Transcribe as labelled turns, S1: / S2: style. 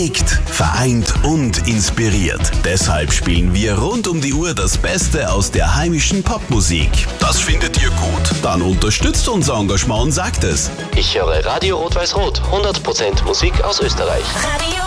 S1: bewegt, vereint und inspiriert. Deshalb spielen wir rund um die Uhr das Beste aus der heimischen Popmusik. Das findet ihr gut? Dann unterstützt unser Engagement und sagt es.
S2: Ich höre Radio Rot-Weiß-Rot, 100% Musik aus Österreich.
S3: Radio